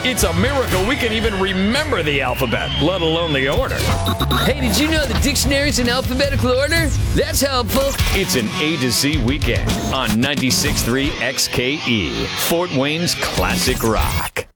It's a miracle we can even remember the alphabet, let alone the order. Hey, did you know the dictionary's in alphabetical order? That's helpful. It's an A to Z weekend on 96.3 XKE, Fort Wayne's classic rock.